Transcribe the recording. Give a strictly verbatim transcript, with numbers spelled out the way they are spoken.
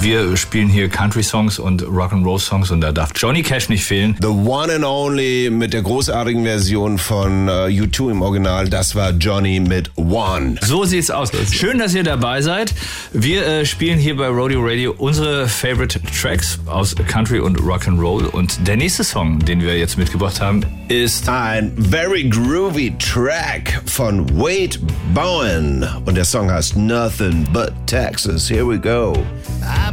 Wir spielen hier Country-Songs und Rock'n'Roll-Songs und da darf Johnny Cash nicht fehlen. The one and only mit der großartigen Version von uh, U zwei im Original, das war Johnny mit One. So sieht's aus. Schön, dass ihr dabei seid. Wir äh, spielen hier bei Rodeo Radio unsere Favorite Tracks aus Country und Rock'n'Roll und der nächste Song, den wir jetzt mitgebracht haben, ist ein very groovy Track von Wade Bowen und der Song heißt Nothing But Texas. Here we go.